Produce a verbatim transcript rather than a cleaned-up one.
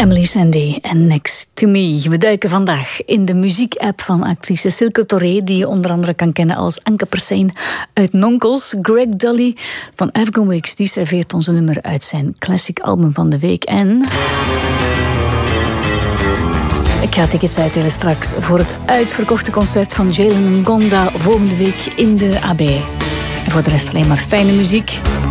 Emily Sandé en Next to Me. We duiken vandaag in de muziekapp van actrice Silke Touré, die je onder andere kan kennen als Anke Persijn uit Nonkels. Greg Dully van Afghan Wigs, die serveert ons een nummer uit zijn classic album van de week. En ik ga tickets uitdelen straks voor het uitverkochte concert van Jalen Ngonda volgende week in de A B. En voor de rest alleen maar fijne muziek.